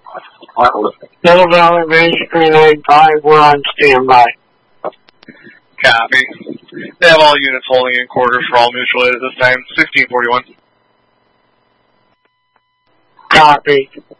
Middle Valley Range 395, we're on standby. Copy. They have all units holding in quarters for all mutual aid at this time. 1641. Copy.